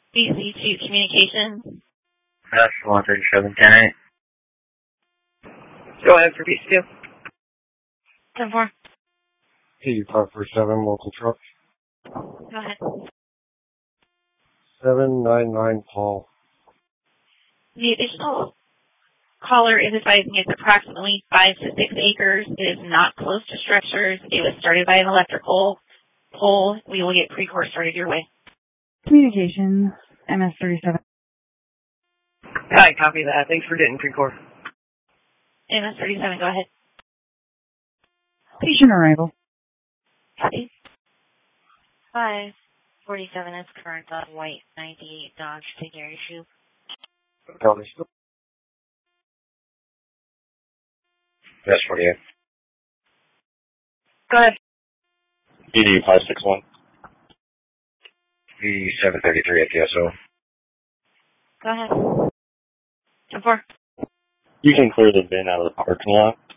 BC2 Communications. That's 137, 10-8. Go ahead for BC2. 10-4. P 547 local truck. Go ahead. 799 Paul. The additional caller is advising it's approximately 5 to 6 acres. It is not close to structures. It was started by an electrical pole. We will get pre-core started your way. Communications, MS-37. Hi, copy that. Thanks for getting pre-core. MS-37, go ahead. Patient arrival. Copy. 547 is current on white 98 Dodge. Take care of your shoe. County. That's 48. Go ahead. BD 561. B733 at the SO. Go ahead. 10-4. You can clear the bin out of the parking lot.